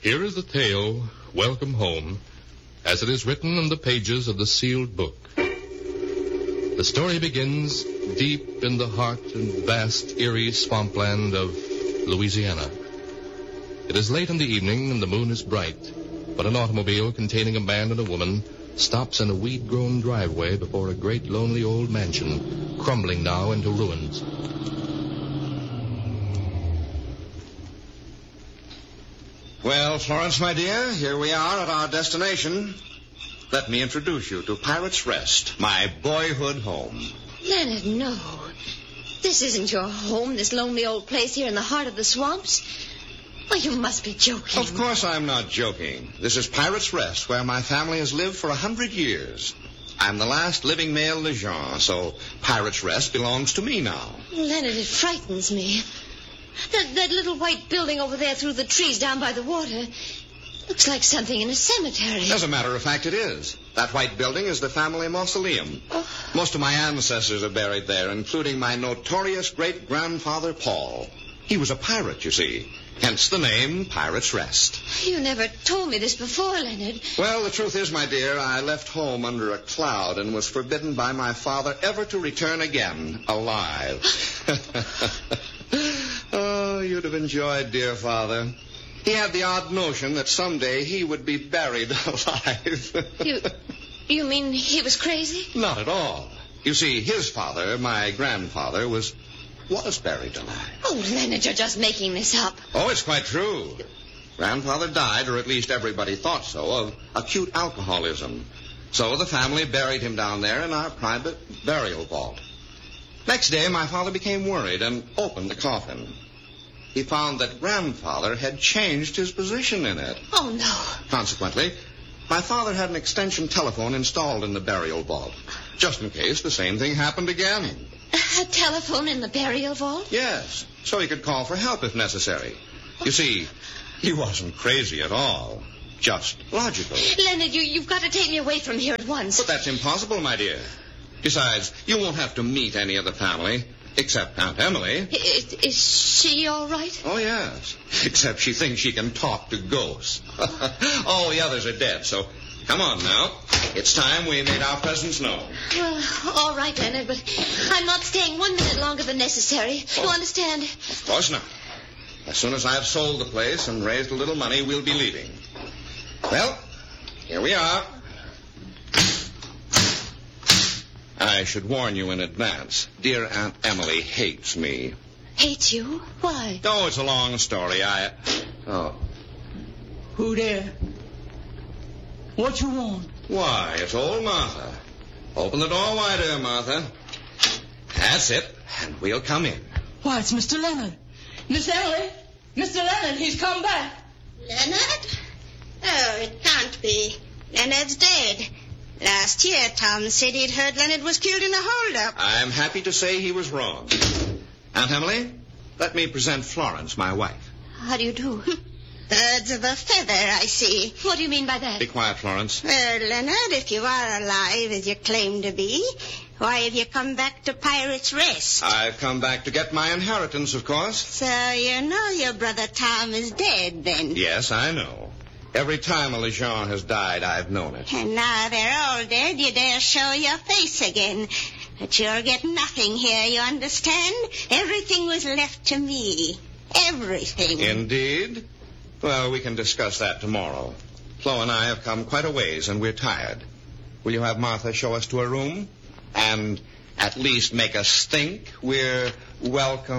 Here is the tale, Welcome Home, as it is written in the pages of the sealed book. The story begins deep in the heart and vast, eerie swampland of Louisiana. It is late in the evening and the moon is bright, but an automobile containing a man and a woman stops in a weed-grown driveway before a great lonely old mansion, crumbling now into ruins. Well, Florence, my dear, here we are at our destination. Let me introduce you to Pirate's Rest, my boyhood home. Leonard, no. This isn't your home, this lonely old place here in the heart of the swamps. Oh, you must be joking. Of course I'm not joking. This is Pirate's Rest, where my family has lived for 100 years. I'm the last living male Lejean, so Pirate's Rest belongs to me now. Leonard, it frightens me. That little white building over there through the trees down by the water looks like something in a cemetery. As a matter of fact, it is. That white building is the family mausoleum. Oh. Most of my ancestors are buried there, including my notorious great-grandfather, Paul. He was a pirate, you see. Hence the name Pirate's Rest. You never told me this before, Leonard. Well, the truth is, my dear, I left home under a cloud and was forbidden by my father ever to return again, alive. Oh, you'd have enjoyed dear father. He had the odd notion that someday he would be buried alive. You mean he was crazy? Not at all. You see, his father, my grandfather, was buried alive. Oh, Leonard, you're just making this up. Oh, it's quite true. Grandfather died, or at least everybody thought so, of acute alcoholism. So the family buried him down there in our private burial vault. Next day, my father became worried and opened the coffin. He found that Grandfather had changed his position in it. Oh, no. Consequently, my father had an extension telephone installed in the burial vault, just in case the same thing happened again. A telephone in the burial vault? Yes, so he could call for help if necessary. You see, he wasn't crazy at all, just logical. Leonard, you've got to take me away from here at once. But that's impossible, my dear. Besides, you won't have to meet any of the family, except Aunt Emily. Is she all right? Oh, yes, except she thinks she can talk to ghosts. All the others are dead, so come on now. It's time we made our presence known. Well, all right, Leonard, but I'm not staying 1 minute longer than necessary. Oh. You understand? Of course not. As soon as I've sold the place and raised a little money, we'll be leaving. Well, here we are. I should warn you in advance. Dear Aunt Emily hates me. Hates you? Why? Oh, it's a long story. Oh. Who there? What you want? Why, it's old Martha. Open the door wider, Martha. That's it, and we'll come in. Why, it's Mr. Leonard. Miss Emily, Mr. Leonard, he's come back. Leonard? Oh, it can't be. Leonard's dead. Last year, Tom said he'd heard Leonard was killed in a holdup. I'm happy to say he was wrong. Aunt Emily, let me present Florence, my wife. How do you do? Birds of a feather, I see. What do you mean by that? Be quiet, Florence. Well, Leonard, if you are alive as you claim to be, why have you come back to Pirate's Rest? I've come back to get my inheritance, of course. So you know your brother Tom is dead, then? Yes, I know. Every time a Lejean has died, I've known it. And now they're all dead, you dare show your face again. But you'll get nothing here, you understand? Everything was left to me. Everything. Indeed? Well, we can discuss that tomorrow. Flo and I have come quite a ways, and we're tired. Will you have Martha show us to a room? And at least make us think we're welcome